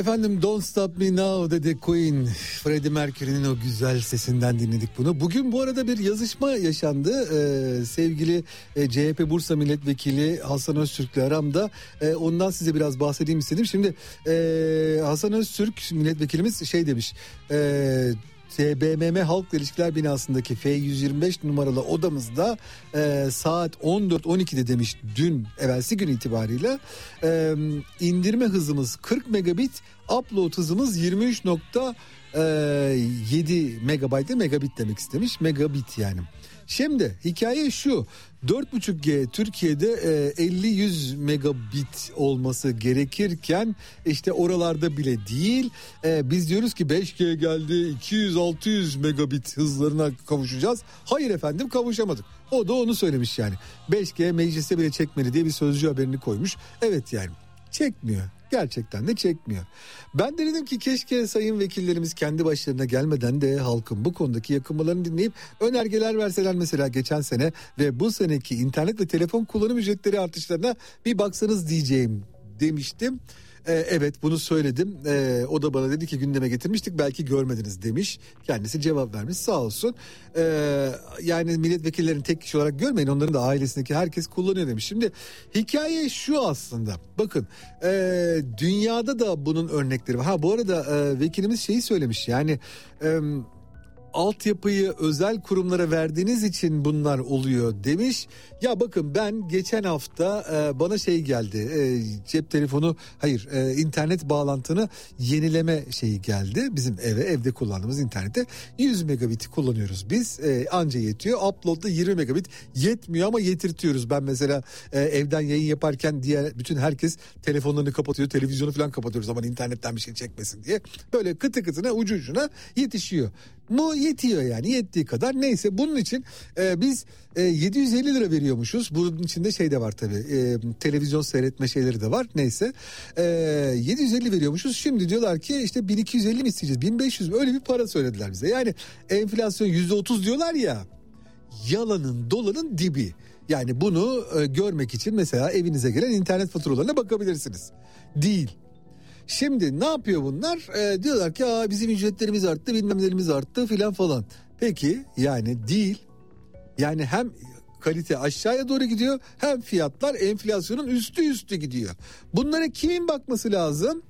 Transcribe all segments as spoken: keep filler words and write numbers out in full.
Efendim Don't Stop Me Now dedi Queen. Freddie Mercury'nin o güzel sesinden dinledik bunu. Bugün bu arada bir yazışma yaşandı. Ee, sevgili e, C H P Bursa Milletvekili Hasan Öztürk'le aramda. E, ondan size biraz bahsedeyim istedim. Şimdi e, Hasan Öztürk milletvekilimiz şey demiş. E, T B M M Halkla İlişkiler Binası'ndaki F yüz yirmi beş numaralı odamızda e, saat on dört on ikide demiş dün evvelsi gün itibariyle e, indirme hızımız kırk megabit, upload hızımız yirmi üç nokta yedi megabayt, megabit demek istemiş, megabit yani. Şimdi hikaye şu, dört buçuk G Türkiye'de elli yüz megabit olması gerekirken işte oralarda bile değil. Biz diyoruz ki beş G geldi, iki yüz altı yüz megabit hızlarına kavuşacağız. Hayır efendim, kavuşamadık. O da onu söylemiş yani. beş G mecliste bile çekmedi diye bir Sözcü haberini koymuş. Evet yani çekmiyor. Gerçekten de çekmiyor. Ben de dedim ki keşke sayın vekillerimiz kendi başlarına gelmeden de halkın bu konudaki yakınmalarını dinleyip önergeler verseler, mesela geçen sene ve bu seneki internet ve telefon kullanım ücretleri artışlarına bir baksanız diyeceğim demiştim. Ee, evet bunu söyledim. Ee, o da bana dedi ki gündeme getirmiştik, belki görmediniz demiş. Kendisi cevap vermiş, sağ olsun. Ee, yani milletvekillerini tek kişi olarak görmeyin, onların da ailesindeki herkes kullanıyor demiş. Şimdi hikaye şu aslında, bakın e, dünyada da bunun örnekleri var. Ha bu arada e, vekilimiz şeyi söylemiş yani... E, altyapıyı özel kurumlara verdiğiniz için bunlar oluyor demiş. Ya bakın ben geçen hafta e, bana şey geldi, e, cep telefonu hayır e, internet bağlantını yenileme şeyi geldi bizim eve, evde kullandığımız internette yüz megabit kullanıyoruz biz, e, anca yetiyor. Upload'da yirmi megabit yetmiyor ama yetirtiyoruz. Ben mesela e, evden yayın yaparken diğer bütün herkes telefonlarını kapatıyor, televizyonu falan kapatıyoruz aman internetten bir şey çekmesin diye. Böyle kıtı kıtına ucu ucuna yetişiyor. Mu yetiyor yani, yettiği kadar. Neyse bunun için e, biz e, yedi yüz elli lira veriyormuşuz. Bunun içinde şey de var tabii, e, televizyon seyretme şeyleri de var. Neyse e, yedi yüz elli veriyormuşuz. Şimdi diyorlar ki işte bin iki yüz elli mi isteyeceğiz, bin beş yüz mi, öyle bir para söylediler bize. Yani enflasyon yüzde otuz diyorlar ya, yalanın dolanın dibi. Yani bunu e, görmek için mesela evinize gelen internet faturalarına bakabilirsiniz. Değil. Şimdi ne yapıyor bunlar? Ee, diyorlar ki Aa, bizim ücretlerimiz arttı, bilmem nelerimiz arttı filan falan. Peki yani değil. Yani hem kalite aşağıya doğru gidiyor, hem fiyatlar enflasyonun üstü üstü gidiyor. Bunlara kimin bakması lazım?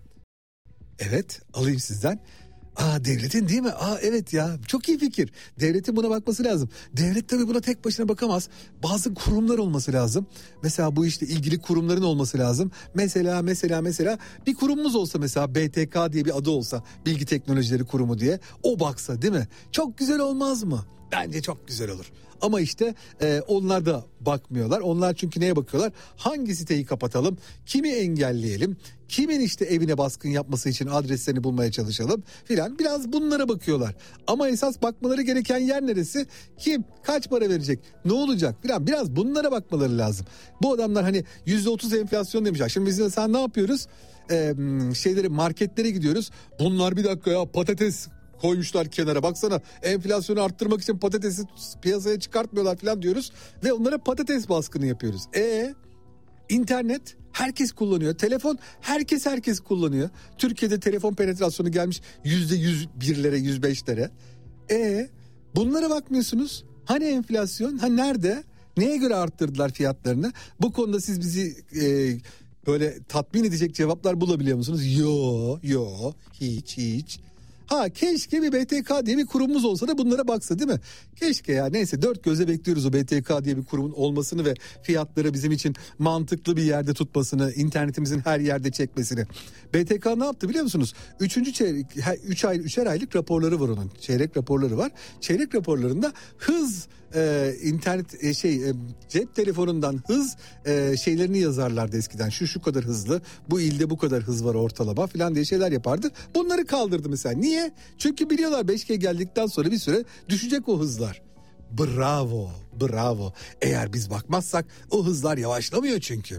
Evet, alayım sizden. Aa devletin değil mi? Aa evet ya, çok iyi fikir. Devletin buna bakması lazım. Devlet tabii buna tek başına bakamaz. Bazı kurumlar olması lazım. Mesela bu işte ilgili kurumların olması lazım. Mesela mesela mesela bir kurumumuz olsa, mesela B T K diye bir adı olsa, Bilgi Teknolojileri Kurumu diye, o baksa değil mi? Çok güzel olmaz mı? Bence çok güzel olur. Ama işte e, onlar da bakmıyorlar. Onlar çünkü neye bakıyorlar? Hangi siteyi kapatalım? Kimi engelleyelim? Kimin işte evine baskın yapması için adreslerini bulmaya çalışalım filan. Biraz bunlara bakıyorlar. Ama esas bakmaları gereken yer neresi? Kim? Kaç para verecek? Ne olacak filan. Biraz bunlara bakmaları lazım. Bu adamlar hani yüzde otuz enflasyon demişler. Şimdi biz de sen ne yapıyoruz? Ee, şeyleri marketlere gidiyoruz. Bunlar bir dakika ya, patates koymuşlar kenara, baksana enflasyonu arttırmak için patatesi piyasaya çıkartmıyorlar falan diyoruz ve onlara patates baskını yapıyoruz. E internet herkes kullanıyor, telefon herkes herkes kullanıyor. Türkiye'de telefon penetrasyonu gelmiş yüzde yüz birlere, yüz beşlere. E bunlara bakmıyorsunuz. Hani enflasyon? Ha nerede? Neye göre arttırdılar fiyatlarını? Bu konuda siz bizi e, böyle tatmin edecek cevaplar bulabiliyor musunuz? Yo yo hiç hiç. Ha keşke bir B T K diye bir kurumumuz olsa da bunlara baksa değil mi? Keşke ya, neyse dört gözle bekliyoruz o B T K diye bir kurumun olmasını ve fiyatları bizim için mantıklı bir yerde tutmasını, internetimizin her yerde çekmesini. B T K ne yaptı biliyor musunuz? Üçüncü çeyrek, üç ay, üçer aylık raporları var onun. Çeyrek raporları var. Çeyrek raporlarında hız, e, internet e, şey e, cep telefonundan hız e, şeylerini yazarlardı eskiden. Şu şu kadar hızlı, bu ilde bu kadar hız var ortalama falan diye şeyler yapardı. Bunları kaldırdı mesela. Niye? Çünkü biliyorlar beş G geldikten sonra bir süre düşecek o hızlar. Bravo, bravo. Eğer biz bakmazsak o hızlar yavaşlamıyor çünkü.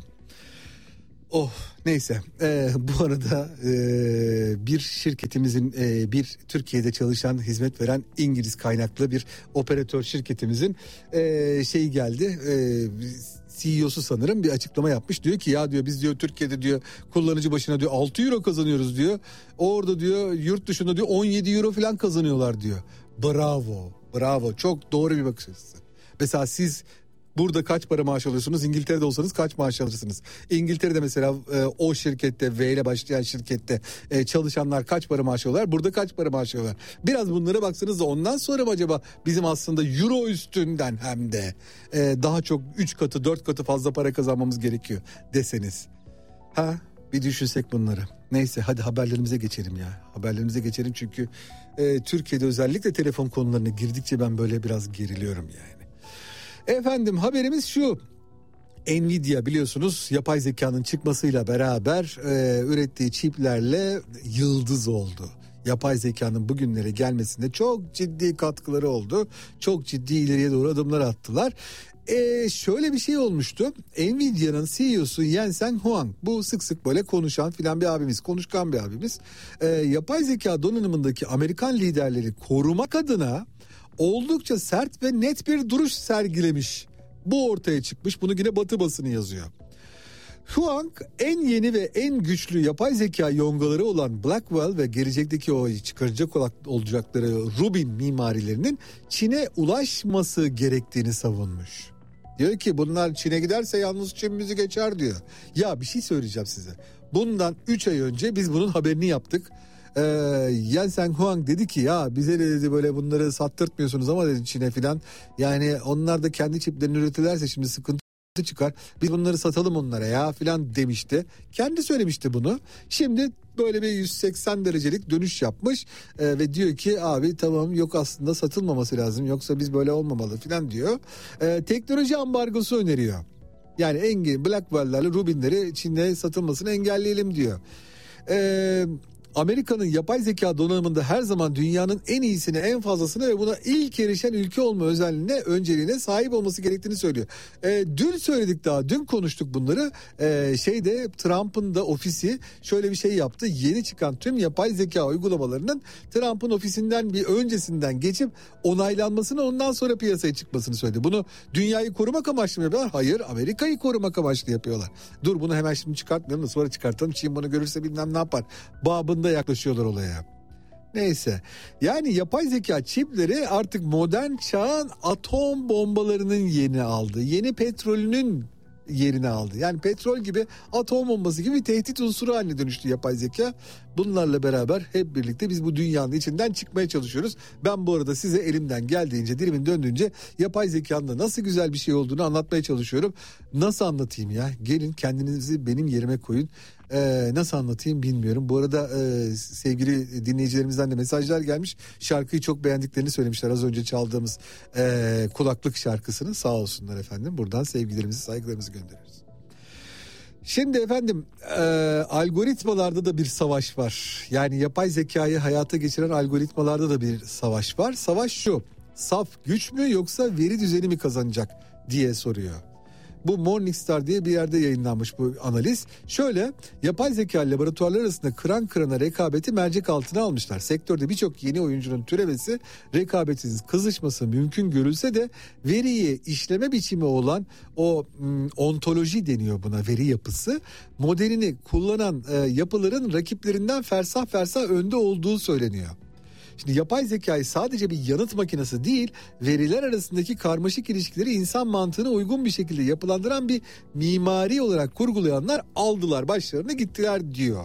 Oh neyse ee, bu arada e, bir şirketimizin e, bir Türkiye'de çalışan, hizmet veren İngiliz kaynaklı bir operatör şirketimizin e, şeyi geldi, e, C E O'su sanırım bir açıklama yapmış. Diyor ki ya diyor biz diyor Türkiye'de diyor kullanıcı başına diyor altı euro kazanıyoruz diyor. Orada diyor yurt dışında diyor on yedi euro falan kazanıyorlar diyor. Bravo, bravo, çok doğru bir bakış açısı. Mesela siz burada kaç para maaş alıyorsunuz? İngiltere'de olsanız kaç maaş alırsınız? İngiltere'de mesela e, o şirkette, V ile başlayan şirkette e, çalışanlar kaç para maaş alıyorlar? Burada kaç para maaş alıyorlar? Biraz bunlara baksanız da ondan sonra mı acaba bizim aslında euro üstünden hem de e, daha çok üç katı dört katı fazla para kazanmamız gerekiyor deseniz. Ha, bir düşünsek bunları. Neyse hadi haberlerimize geçelim ya. Haberlerimize geçelim çünkü e, Türkiye'de özellikle telefon konularına girdikçe ben böyle biraz geriliyorum yani. Efendim haberimiz şu. Nvidia biliyorsunuz yapay zekanın çıkmasıyla beraber e, ürettiği çiplerle yıldız oldu. Yapay zekanın bugünlere gelmesinde çok ciddi katkıları oldu. Çok ciddi ileriye doğru adımlar attılar. Ee, şöyle bir şey olmuştu. Nvidia'nın C E O'su Jensen Huang, bu sık sık böyle konuşan filan bir abimiz, konuşkan bir abimiz. Ee, yapay zeka donanımındaki Amerikan liderleri korumak adına oldukça sert ve net bir duruş sergilemiş. Bu ortaya çıkmış. Bunu yine Batı basını yazıyor. Huang en yeni ve en güçlü yapay zeka yongaları olan Blackwell ve gelecekteki o çıkaracak olacakları Rubin mimarilerinin Çin'e ulaşması gerektiğini savunmuş. Diyor ki bunlar Çin'e giderse yalnız Çin bizi geçer diyor. Ya bir şey söyleyeceğim size. Bundan üç ay önce biz bunun haberini yaptık. Ee, Jensen Huang dedi ki ya bize de dedi böyle bunları sattırtmıyorsunuz ama dedi Çin'e filan. Yani onlar da kendi çiplerini üretirlerse şimdi sıkıntı çıkar. Biz bunları satalım onlara ya filan demişti. Kendi söylemişti bunu. Şimdi böyle bir yüz seksen derecelik dönüş yapmış ee, ve diyor ki abi tamam yok aslında satılmaması lazım yoksa biz böyle olmamalı filan diyor. Ee, teknoloji ambargosu öneriyor. Yani en Blackwell'lerle Rubin'leri Çin'de satılmasını engelleyelim diyor. Eee Amerika'nın yapay zeka donanımında her zaman dünyanın en iyisini, en fazlasını ve buna ilk erişen ülke olma özelliğine, önceliğine sahip olması gerektiğini söylüyor. E, dün söyledik daha, dün konuştuk bunları. E, şeyde Trump'ın da ofisi şöyle bir şey yaptı. Yeni çıkan tüm yapay zeka uygulamalarının Trump'ın ofisinden bir öncesinden geçip onaylanmasını, ondan sonra piyasaya çıkmasını söyledi. Bunu dünyayı korumak amaçlı mı yapıyorlar? Hayır, Amerika'yı korumak amaçlı yapıyorlar. Dur bunu hemen şimdi çıkartmayalım da sonra çıkartalım. Çin bunu görürse bilmem ne yapar. Babında yaklaşıyorlar olaya. Neyse. Yani yapay zeka çipleri artık modern çağın atom bombalarının yerini aldı. Yeni petrolünün yerini aldı. Yani petrol gibi, atom bombası gibi bir tehdit unsuru haline dönüştü yapay zeka. Bunlarla beraber hep birlikte biz bu dünyanın içinden çıkmaya çalışıyoruz. Ben bu arada size elimden geldiğince, dilimin döndüğünce yapay zekanın da nasıl güzel bir şey olduğunu anlatmaya çalışıyorum. Nasıl anlatayım ya? Gelin kendinizi benim yerime koyun. Ee, nasıl anlatayım bilmiyorum. Bu arada e, sevgili dinleyicilerimizden de mesajlar gelmiş. Şarkıyı çok beğendiklerini söylemişler. Az önce çaldığımız e, kulaklık şarkısını, sağ olsunlar efendim. Buradan sevgilerimizi, saygılarımızı gönderiyoruz. Şimdi efendim e, algoritmalarda da bir savaş var. Yani yapay zekayı hayata geçiren algoritmalarda da bir savaş var. Savaş şu: saf güç mü yoksa veri düzeni mi kazanacak diye soruyor. Bu Morningstar diye bir yerde yayınlanmış bu analiz. Şöyle, yapay zeka laboratuvarlar arasında kıran kırana rekabeti mercek altına almışlar. Sektörde birçok yeni oyuncunun türemesi, rekabetin kızışması mümkün görülse de veriyi işleme biçimi olan o m, ontoloji deniyor buna, veri yapısı, modelini kullanan e, yapıların rakiplerinden fersah fersah önde olduğu söyleniyor. Şimdi yapay zekayı sadece bir yanıt makinesi değil, veriler arasındaki karmaşık ilişkileri insan mantığına uygun bir şekilde yapılandıran bir mimari olarak kurgulayanlar aldılar başlarına gittiler diyor.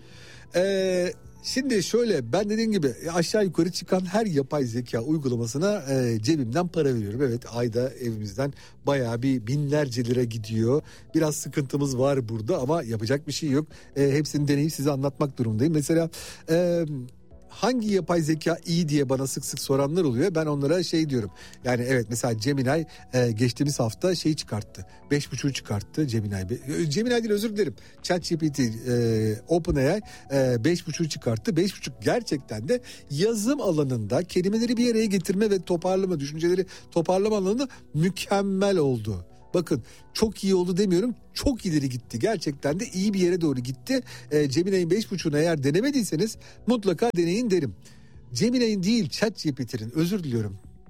Ee, şimdi şöyle, ben dediğim gibi aşağı yukarı çıkan her yapay zeka uygulamasına e, cebimden para veriyorum. Evet, ayda evimizden bayağı bir binlerce lira gidiyor. Biraz sıkıntımız var burada ama yapacak bir şey yok. E, hepsini deneyip size anlatmak durumundayım. Mesela E, hangi yapay zeka iyi diye bana sık sık soranlar oluyor. Ben onlara şey diyorum. Yani evet, mesela Gemini e, geçtiğimiz hafta şey çıkarttı. beş buçuğu çıkarttı Gemini. Gemini değil, özür dilerim. ChatGPT, e, OpenAI e, beş buçuğu çıkarttı. beş buçuk gerçekten de yazım alanında kelimeleri bir araya getirme ve toparlama, düşünceleri toparlama alanında mükemmel oldu. Bakın, çok iyi oldu demiyorum, çok ileri gitti. Gerçekten de iyi bir yere doğru gitti. E, Gemini'nin beş buçuğunu eğer denemediyseniz mutlaka deneyin derim. Gemini'nin değil, ChatGPT'nin, özür diliyorum.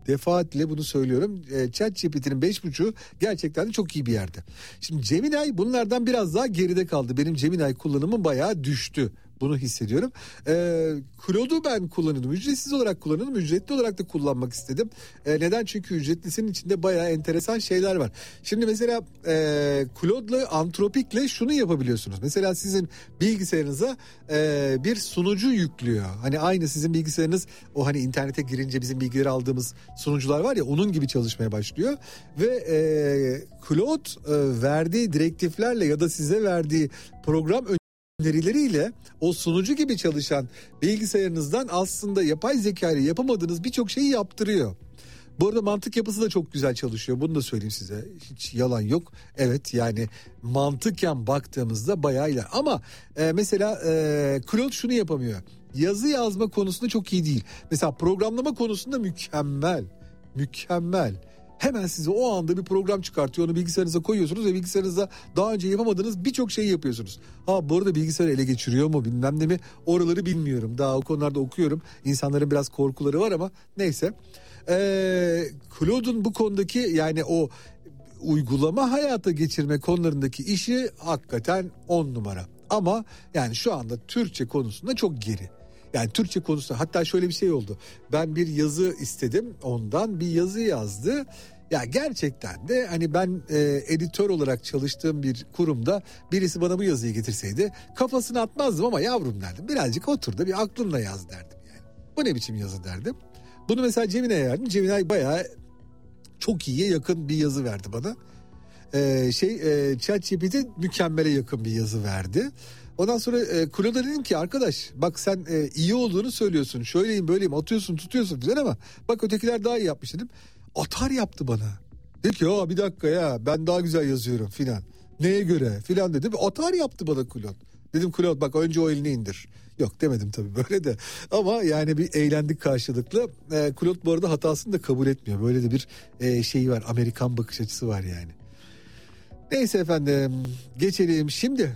defaatle bunu söylüyorum. E, ChatGPT'nin beş buçuğu gerçekten de çok iyi bir yerde. Şimdi Gemini bunlardan biraz daha geride kaldı. Benim Gemini kullanımım bayağı düştü. Bunu hissediyorum. Ee, Claude'u ben kullanıyordum. Ücretsiz olarak kullanıyordum. Ücretli olarak da kullanmak istedim. Ee, neden? Çünkü ücretlisinin içinde bayağı enteresan şeyler var. Şimdi mesela e, Claude'la, Anthropic'le şunu yapabiliyorsunuz. Mesela sizin bilgisayarınıza e, bir sunucu yüklüyor. Hani aynı sizin bilgisayarınız, o hani internete girince bizim bilgileri aldığımız sunucular var ya, onun gibi çalışmaya başlıyor. Ve e, Claude e, verdiği direktiflerle ya da size verdiği program önerileriyle o sunucu gibi çalışan bilgisayarınızdan aslında yapay zeka ile yapamadığınız birçok şeyi yaptırıyor. Bu arada mantık yapısı da çok güzel çalışıyor. Bunu da söyleyeyim size. Hiç yalan yok. Evet, yani mantıken baktığımızda bayağı iler. Ama e, mesela e, Claude şunu yapamıyor. Yazı yazma konusunda çok iyi değil. Mesela programlama konusunda mükemmel. Mükemmel. Hemen size o anda bir program çıkartıyor. Onu bilgisayarınıza koyuyorsunuz ve bilgisayarınızda daha önce yapamadığınız birçok şeyi yapıyorsunuz. Ha, bu arada bilgisayarı ele geçiriyor mu bilmem ne mi, oraları bilmiyorum. Daha o konularda okuyorum. İnsanların biraz korkuları var ama neyse. Ee, Claude'un bu konudaki, yani o uygulama hayata geçirme konularındaki işi hakikaten on numara. Ama yani şu anda Türkçe konusunda çok geri. Yani Türkçe konusunda hatta şöyle bir şey oldu. Ben bir yazı istedim ondan, bir yazı yazdı. Ya gerçekten de hani ben e, editör olarak çalıştığım bir kurumda birisi bana bu yazıyı getirseydi kafasını atmazdım, ama yavrum derdim, birazcık otur da bir aklınla yaz derdim yani. Bu ne biçim yazı derdim. Bunu mesela Gemini'ye verdim. Gemini bayağı çok iyiye yakın bir yazı verdi bana. Ee, şey e, ChatGPT mükemmele yakın bir yazı verdi. Ondan sonra e, Claude'a dedim ki, arkadaş bak sen e, iyi olduğunu söylüyorsun. Şöyleyim böyleyim, atıyorsun tutuyorsun güzel, ama bak ötekiler daha iyi yapmış dedim. Atar yaptı bana. Dedi ki ya bir dakika ya, ben daha güzel yazıyorum filan. Neye göre filan dedim. Atar yaptı bana Claude. Dedim Claude bak önce o elini indir. Yok demedim tabii böyle de. Ama yani bir eğlendik karşılıklı. E, Claude bu arada hatasını da kabul etmiyor. Böyle de bir e, şeyi var. Amerikan bakış açısı var yani. Neyse efendim, geçelim. Şimdi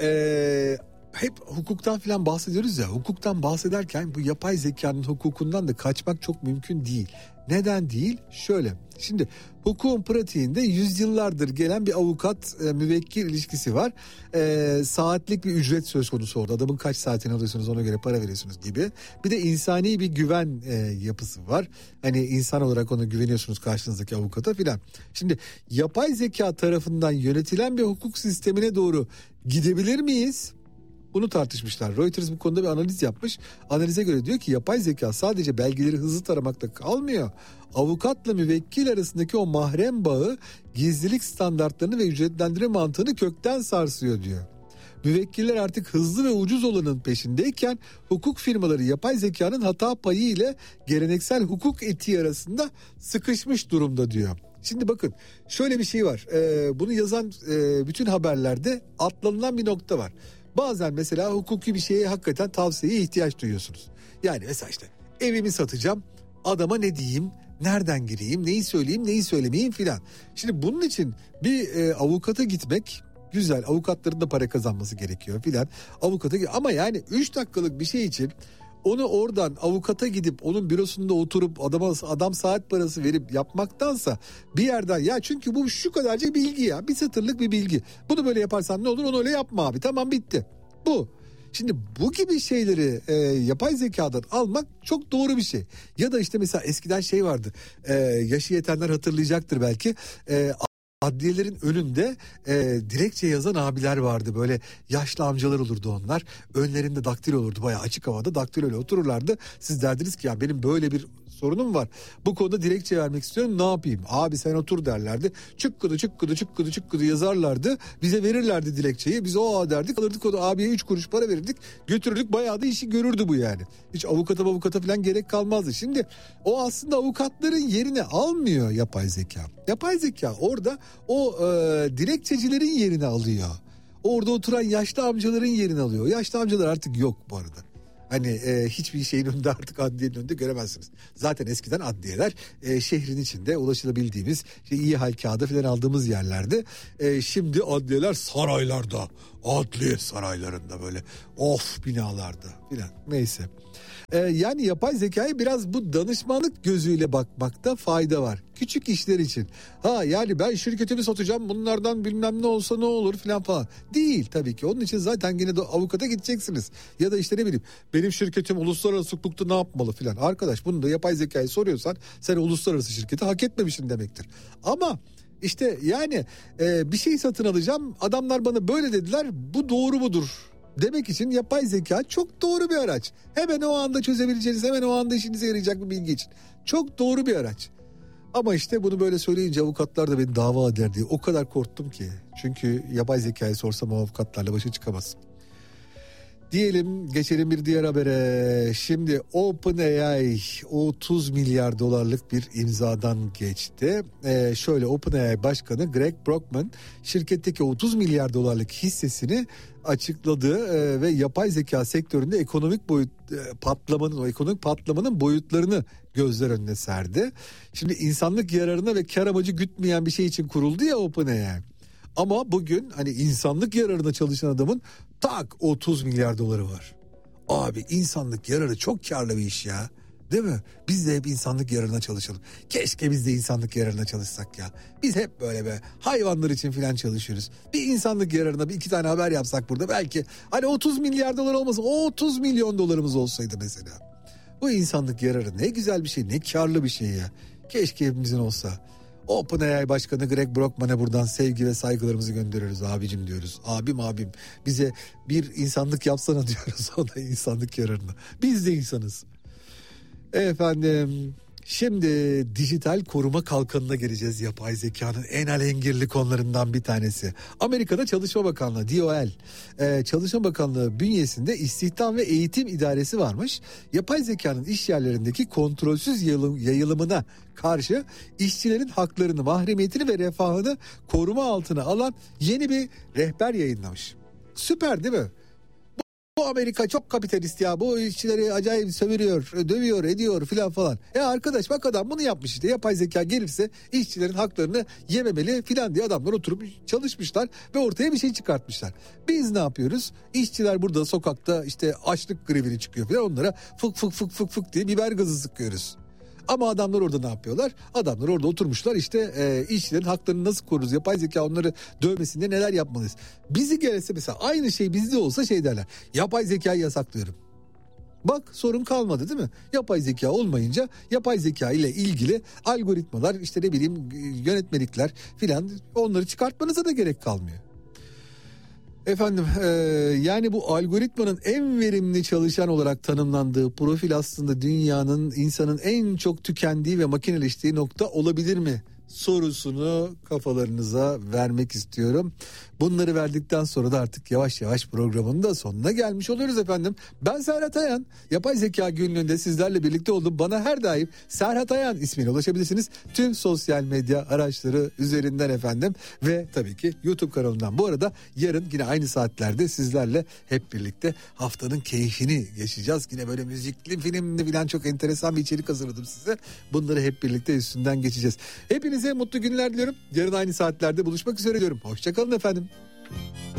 e, hep hukuktan falan bahsediyoruz ya. Hukuktan bahsederken bu yapay zekanın hukukundan da kaçmak çok mümkün değil. Neden değil? Şöyle. Şimdi hukukun pratiğinde yüzyıllardır gelen bir avukat e, müvekkil ilişkisi var. E, saatlik bir ücret söz konusu orada. Adamın kaç saatini alıyorsunuz ona göre para veriyorsunuz gibi. Bir de insani bir güven e, yapısı var. Hani insan olarak ona güveniyorsunuz karşınızdaki avukata filan. Şimdi yapay zeka tarafından yönetilen bir hukuk sistemine doğru gidebilir miyiz? Bunu tartışmışlar. Reuters bu konuda bir analiz yapmış. Analize göre diyor ki yapay zeka sadece belgeleri hızlı taramakta kalmıyor. Avukatla müvekkil arasındaki o mahrem bağı, gizlilik standartlarını ve ücretlendirme mantığını kökten sarsıyor diyor. Müvekkiller artık hızlı ve ucuz olanın peşindeyken hukuk firmaları yapay zekanın hata payı ile geleneksel hukuk etiği arasında sıkışmış durumda diyor. Şimdi bakın şöyle bir şey var. Ee, bunu yazan e, bütün haberlerde atlanılan bir nokta var. Bazen mesela hukuki bir şeye hakikaten tavsiyeye ihtiyaç duyuyorsunuz. Yani mesela işte evimi satacağım, adama ne diyeyim, nereden gireyim, neyi söyleyeyim, neyi söylemeyeyim filan. Şimdi bunun için bir e, avukata gitmek güzel, avukatların da para kazanması gerekiyor filan. Avukata, ama yani üç dakikalık bir şey için onu oradan avukata gidip onun bürosunda oturup adama adam saat parası verip yapmaktansa bir yerden, ya çünkü bu şu kadarcık bilgi ya, bir satırlık bir bilgi. Bunu böyle yaparsan ne olur, onu öyle yapma abi, tamam bitti. Bu. Şimdi bu gibi şeyleri e, yapay zekadan almak çok doğru bir şey. Ya da işte mesela eskiden şey vardı, e, yaşı yetenler hatırlayacaktır belki. E, Adliyelerin önünde e, dilekçe yazan abiler vardı. Böyle yaşlı amcalar olurdu onlar. Önlerinde daktilo olurdu. Bayağı açık havada daktilo ile otururlardı. Siz derdiniz ki ya benim böyle bir sorunum var. Bu konuda dilekçe vermek istiyorum, ne yapayım? Abi sen otur derlerdi. Çıkkıdı çıkkıdı çıkkıdı çıkkıdı yazarlardı. Bize verirlerdi dilekçeyi. Biz o a derdik, alırdık, o da abiye üç kuruş para verirdik. Götürürdük, bayağı da işi görürdü bu yani. Hiç avukata avukata falan gerek kalmazdı. Şimdi o aslında avukatların yerini almıyor yapay zeka. Yapay zeka orada o e, dilekçecilerin yerini alıyor. Orada oturan yaşlı amcaların yerini alıyor. Yaşlı amcalar artık yok bu arada. Hani e, hiçbir şeyin önünde artık adliyenin önünde göremezsiniz. Zaten eskiden adliyeler e, şehrin içinde ulaşılabildiğimiz işte iyi hal kağıdı falan aldığımız yerlerde. E, şimdi adliyeler saraylarda, adliye saraylarında böyle of binalarda filan neyse. E, yani yapay zekayı biraz bu danışmanlık gözüyle bakmakta fayda var. Küçük işler için. Ha yani ben şirketimi satacağım bunlardan bilmem ne olsa ne olur filan falan. Değil tabii ki. Onun için zaten yine de avukata gideceksiniz. Ya da işte ne bileyim benim şirketim uluslararası hukukta ne yapmalı filan. Arkadaş bunu da yapay zekayı soruyorsan sen uluslararası şirketi hak etmemişsin demektir. Ama işte yani e, bir şey satın alacağım adamlar bana böyle dediler bu doğru mudur? Demek için yapay zeka çok doğru bir araç. Hemen o anda çözebileceğiniz, hemen o anda işinize yarayacak bir bilgi için. Çok doğru bir araç. Ama işte bunu böyle söyleyince avukatlar da beni dava eder diye o kadar korktum ki. Çünkü yapay zekayı sorsam o avukatlarla başa çıkamaz. Diyelim geçelim bir diğer habere. Şimdi OpenAI otuz milyar dolarlık bir imzadan geçti. Ee, şöyle OpenAI Başkanı Greg Brockman şirketteki otuz milyar dolarlık hissesini açıkladı ee, ve yapay zeka sektöründe ekonomik boyut e, patlamanın o ekonomik patlamanın boyutlarını gözler önüne serdi. Şimdi insanlık yararına ve kar amacı gütmeyen bir şey için kuruldu ya OpenAI. Ama bugün hani insanlık yararına çalışan adamın tak otuz milyar doları var. Abi insanlık yararı çok karlı bir iş ya. Değil mi? Biz de hep insanlık yararına çalışalım. Keşke biz de insanlık yararına çalışsak ya. Biz hep böyle be hayvanlar için filan çalışıyoruz. Bir insanlık yararına bir iki tane haber yapsak burada belki hani otuz milyar dolar olmasın o otuz milyon dolarımız olsaydı mesela. Bu insanlık yararı ne güzel bir şey ne karlı bir şey ya. Keşke hepimizin olsa. OpenAI Başkanı Greg Brockman'a buradan sevgi ve saygılarımızı gönderiyoruz abicim diyoruz. Abim abim bize bir insanlık yapsana diyoruz ona insanlık yararına. Biz de insanız. Efendim şimdi dijital koruma kalkanına gireceğiz yapay zekanın en alengirli konularından bir tanesi. Amerika'da Çalışma Bakanlığı D O L ee, Çalışma Bakanlığı bünyesinde istihdam ve eğitim idaresi varmış. Yapay zekanın iş yerlerindeki kontrolsüz yayılımına karşı işçilerin haklarını, mahremiyetini ve refahını koruma altına alan yeni bir rehber yayınlamış. Süper değil mi? Bu Amerika çok kapitalist ya bu işçileri acayip sömürüyor, dövüyor, ediyor filan falan. Ya arkadaş bak adam bunu yapmış işte yapay zeka gelirse işçilerin haklarını yememeli filan diye adamlar oturup çalışmışlar ve ortaya bir şey çıkartmışlar. Biz ne yapıyoruz? İşçiler burada sokakta işte açlık grevini çıkıyor filan onlara fık fık fık fık fık diye biber gazı sıkıyoruz. Ama adamlar orada ne yapıyorlar? Adamlar orada oturmuşlar işte e, işçilerin haklarını nasıl koruruz? Yapay zeka onları dövmesinde neler yapmalıyız? Bizi gelse mesela aynı şey bizde olsa şey derler. Yapay zekayı yasaklıyorum. Bak sorun kalmadı değil mi? Yapay zeka olmayınca yapay zeka ile ilgili algoritmalar işte ne bileyim yönetmelikler filan onları çıkartmanıza da gerek kalmıyor. Efendim e, yani bu algoritmanın en verimli çalışan olarak tanımlandığı profil aslında dünyanın insanın en çok tükendiği ve makineleştiği nokta olabilir mi? Sorusunu kafalarınıza vermek istiyorum. Bunları verdikten sonra da artık yavaş yavaş programın da sonuna gelmiş oluyoruz efendim. Ben Serhat Ayan. Yapay Zeka Günlüğü'nde sizlerle birlikte oldum. Bana her daim Serhat Ayan ismiyle ulaşabilirsiniz. Tüm sosyal medya araçları üzerinden efendim. Ve tabii ki YouTube kanalından. Bu arada yarın yine aynı saatlerde sizlerle hep birlikte haftanın keyfini yaşayacağız. Yine böyle müzikli, filmli falan çok enteresan bir içerik hazırladım size. Bunları hep birlikte üstünden geçeceğiz. Hepinize mutlu günler diliyorum. Yarın aynı saatlerde buluşmak üzere diyorum. Hoşçakalın efendim.